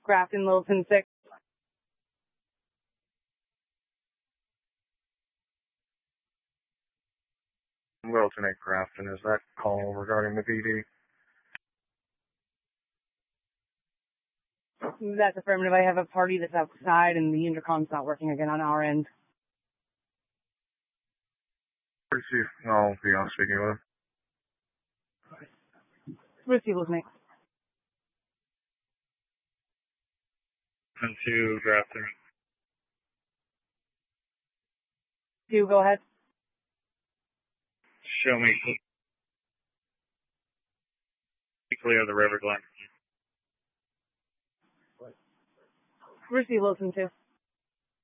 Grafton, Littleton 6. Littleton 8 Grafton, is that call regarding the BD? That's affirmative. I have a party that's outside and the intercom's not working again on our end. Receive. No, be on speaking with him. Receive with me. 10-2 Grafton. 2, go ahead. Show me. Clear the River Glen. Receive Wilson 2.